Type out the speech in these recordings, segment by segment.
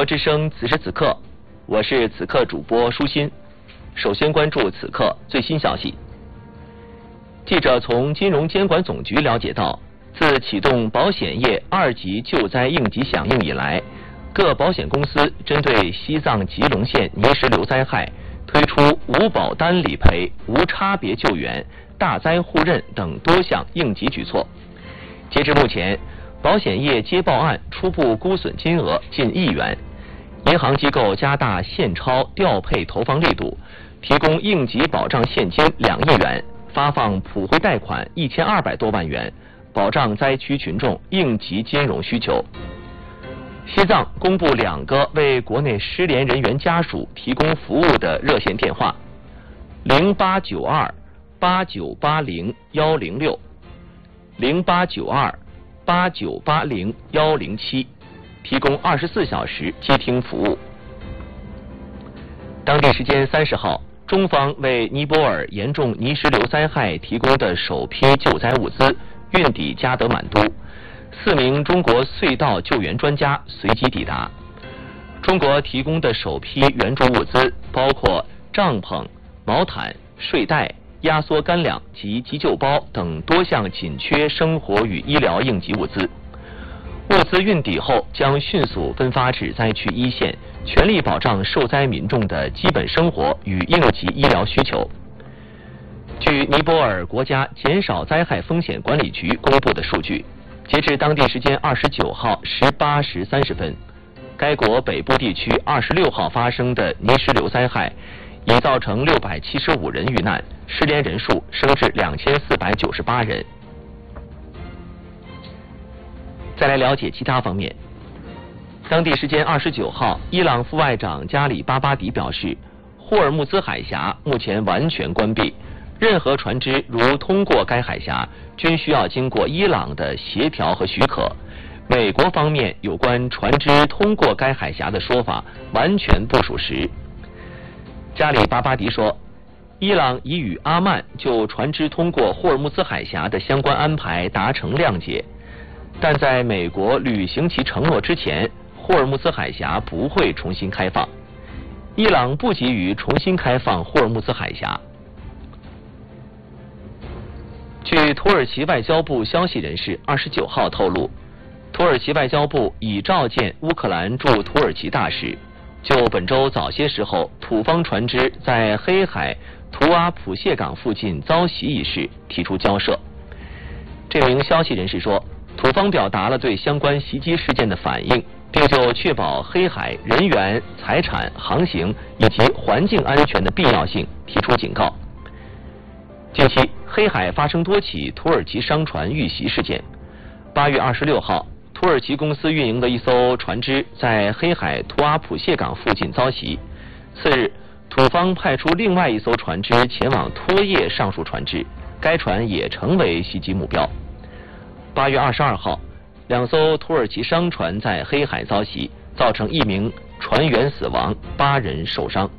之声此时此刻，我是此刻主播舒心。首先关注此刻最新消息。记者从金融监管总局了解到，自启动保险业2级救灾应急响应以来，各保险公司针对西藏吉隆县泥石流灾害推出无保单理赔、无差别救援、大灾互认等多项应急举措。截至目前，保险业接报案初步估损金额近1亿元，银行机构加大现钞调配投放力度，提供应急保障现金2亿元，发放普惠贷款1200多万元，保障灾区群众应急金融需求。西藏公布2个为国内失联人员家属提供服务的热线电话：08928980-106、08928980-107，提供24小时接听服务。当地时间30号，中方为尼泊尔严重泥石流灾害提供的首批救灾物资运抵加德满都，4名中国隧道救援专家随即抵达。中国提供的首批援助物资包括帐篷、毛毯、睡袋、压缩干粮及急救包等多项紧缺生活与医疗应急物资。物资运抵后将迅速分发至灾区一线，全力保障受灾民众的基本生活与应急医疗需求。据尼泊尔国家减少灾害风险管理局公布的数据，截至当地时间29号18时30分，该国北部地区26号发生的泥石流灾害已造成675人遇难，失联人数升至2498人。再来了解其他方面。当地时间29号，伊朗副外长加里巴巴迪表示，霍尔木兹海峡目前完全关闭，任何船只如通过该海峡，均需要经过伊朗的协调和许可。美国方面有关船只通过该海峡的说法完全不属实。加里巴巴迪说，伊朗已与阿曼就船只通过霍尔木兹海峡的相关安排达成谅解，但在美国履行其承诺之前，霍尔木兹海峡不会重新开放。伊朗不急于重新开放霍尔木兹海峡。据土耳其外交部消息人士29号透露，土耳其外交部已召见乌克兰驻土耳其大使，就本周早些时候土方船只在黑海图阿普谢港附近遭袭一事提出交涉。这名消息人士说，土方表达了对相关袭击事件的反应，并就确保黑海人员、财产、航行以及环境安全的必要性提出警告。近期，黑海发生多起土耳其商船遇袭事件。8月26号，土耳其公司运营的一艘船只在黑海图阿普谢港附近遭袭。次日，土方派出另外一艘船只前往拖曳上述船只，该船也成为袭击目标。8月22号，2艘土耳其商船在黑海遭袭，造成1名船员死亡，8人受伤。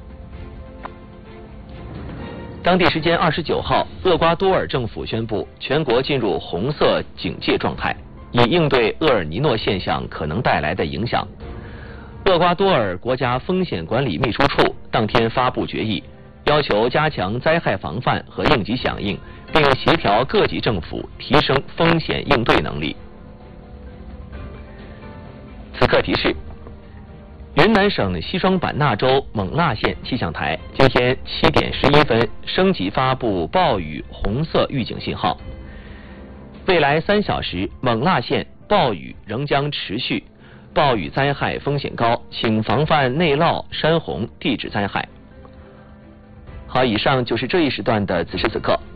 当地时间29号，厄瓜多尔政府宣布全国进入红色警戒状态，以应对厄尔尼诺现象可能带来的影响。厄瓜多尔国家风险管理秘书处当天发布决议，要求加强灾害防范和应急响应，并协调各级政府提升风险应对能力。此刻提示：云南省西双版纳州勐腊县气象台今天7点11分升级发布暴雨红色预警信号。未来3小时，勐腊县暴雨仍将持续，暴雨灾害风险高，请防范内涝、山洪、地质灾害。好，以上就是这一时段的此时此刻。